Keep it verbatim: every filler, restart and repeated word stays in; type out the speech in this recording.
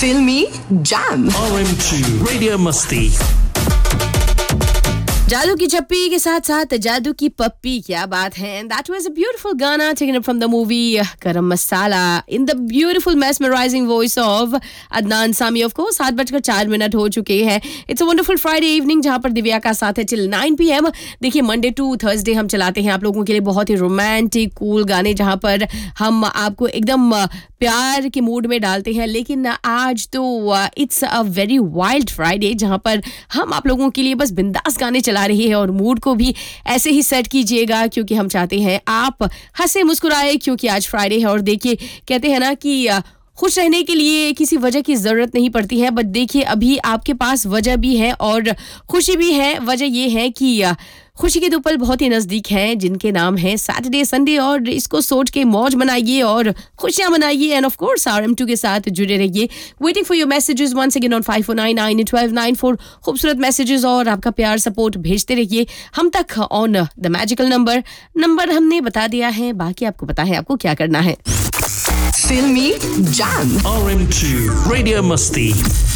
Filmy Jam. R M two Radio Musti. जादू की चप्पी के साथ साथ जादू की पप्पी, क्या बात है. And that was a beautiful Gana taken up from the movie Garam Masala in the beautiful mesmerizing voice of Adnan Sami. Of course, सात बजकर चार मिनट हो चुके हैं. It's a wonderful Friday evening जहाँ पर दिव्या का साथ है till nine p m. देखिए Monday to Thursday हम चलाते हैं आप लोगों के लिए बहुत ही रोमांटिक कूल गाने जहाँ पर हम आपको एकदम प्यार के मूड में डालते हैं. लेकिन आज तो it's a very wild Friday जहाँ पर हम आप लोगों के लिए बस बिंदास गाने चला रही है और मूड को भी ऐसे ही सेट कीजिएगा क्योंकि हम चाहते हैं आप हंसे मुस्कुराए क्योंकि आज फ्राइडे है. और देखिए कहते हैं ना कि खुश रहने के लिए किसी वजह की ज़रूरत नहीं पड़ती है, बट देखिए अभी आपके पास वजह भी है और खुशी भी है. वजह ये है कि खुशी के दो पल बहुत ही नज़दीक हैं जिनके नाम है सैटरडे संडे, और इसको सोच के मौज मनाइए और खुशियां मनाइए. End of course R M to के साथ जुड़े रहिए. Waiting for your messages once again on five four nine nine one two nine four. खूबसूरत मैसेजेस और आपका प्यार सपोर्ट भेजते रहिए हम तक on the magical number. Number हमने बता दिया है, बाकी आपको पता है आपको क्या करना है. Filmy Jam. R M two Radio Musti.